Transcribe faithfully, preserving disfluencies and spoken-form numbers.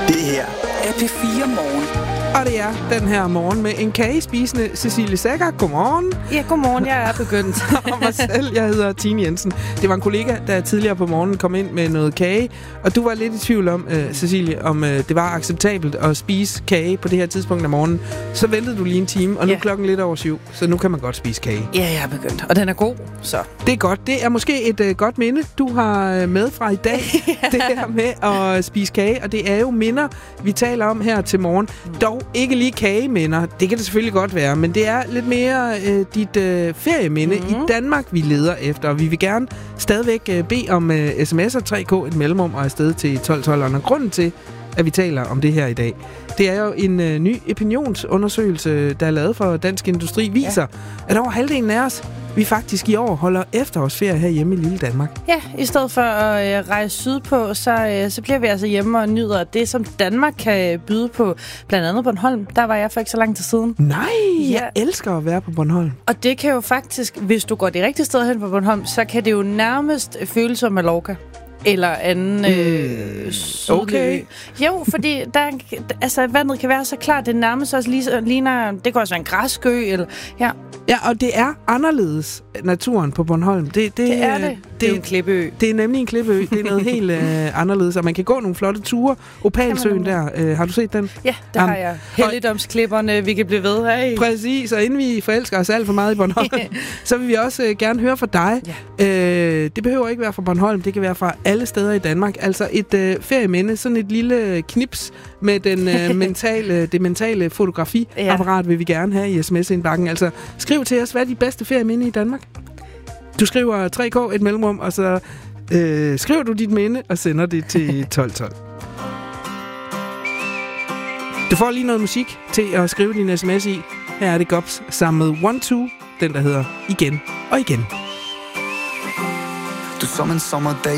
Det her er P fire Morgen. Og det er den her morgen med en kagespisende Cecilie Sækker. Godmorgen. Ja, godmorgen. Jeg er begyndt. Og mig selv, jeg hedder Tine Jensen. Det var en kollega, der tidligere på morgenen kom ind med noget kage. Og du var lidt i tvivl om, uh, Cecilie, om uh, det var acceptabelt at spise kage på det her tidspunkt af morgenen. Så ventede du lige en time, og nu ja. er klokken lidt over syv. Så nu kan man godt spise kage. Ja, jeg er begyndt. Og den er god, så. Det er godt. Det er måske et uh, godt minde, du har med fra i dag. ja. Det her med at spise kage. Og det er jo minder, vi taler om her til morgen. Mm. Dog ikke lige kageminder. Det kan det selvfølgelig godt være. Men det er lidt mere uh, dit uh, ferieminde mm. i Danmark, vi leder efter. Og vi vil gerne stadigvæk uh, bede om uh, sms'er tre k et mellemrum og afsted til tolv tolv. Og grunden til, at vi taler om det her i dag, det er jo en uh, ny opinionsundersøgelse, der er lavet for Dansk Industri, viser, ja. at over halvdelen af os, vi faktisk i år holder efterårsferie her hjemme i lille Danmark. Ja, i stedet for at øh, rejse sydpå, så, øh, så bliver vi altså hjemme og nyder det, som Danmark kan byde på. Blandt andet Bornholm. Der var jeg for ikke så lang tid siden. Nej, ja. jeg elsker at være på Bornholm. Og det kan jo faktisk, hvis du går det rigtige sted hen på Bornholm, så kan det jo nærmest føles som Mallorca. Eller anden øh, mm, okay. Jo, fordi der, altså, vandet kan være så klart, det nærmest også lige, ligner, det kan også være en græskø. Eller, ja. ja, og det er anderledes, naturen på Bornholm. Det, det, det er det. Det, det er en klippeø. Det er nemlig en klippeø. Det er noget helt øh, anderledes, og man kan gå nogle flotte ture. Opalsøen der, øh, har du set den? Ja, det um, har jeg. Helligdomsklipperne, vi kan blive ved her. Præcis, og inden vi forelsker os alt for meget i Bornholm, så vil vi også øh, gerne høre fra dig. Ja. Øh, det behøver ikke være fra Bornholm, det kan være fra alle steder i Danmark. Altså et øh, ferieminde, sådan et lille knips med den, øh, mentale, det mentale fotografiapparat, ja. vil vi gerne have i sms-indbakken. Altså skriv til os, hvad er de bedste ferieminde i Danmark? Du skriver tre k et mellemrum, og så øh, skriver du dit minde og sender det til tolv tolv. Du får lige noget musik til at skrive din sms i. Her er det Gops sammen med One Two, den der hedder Igen og Igen. Du som en sommerdag